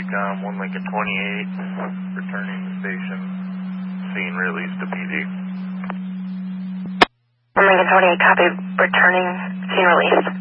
TACOM, 1 Lincoln 28, returning to station, scene release to PD. 1 Lincoln 28, copy, returning, scene release.